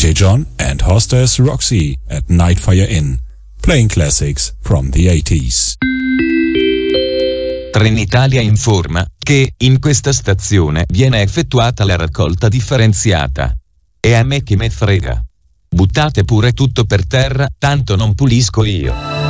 DJ John and hostess Roxy at Nightfire Inn, playing classics from the 80s. Trenitalia informa che in questa stazione viene effettuata la raccolta differenziata. E a me che me frega. Buttate pure tutto per terra, tanto non pulisco io.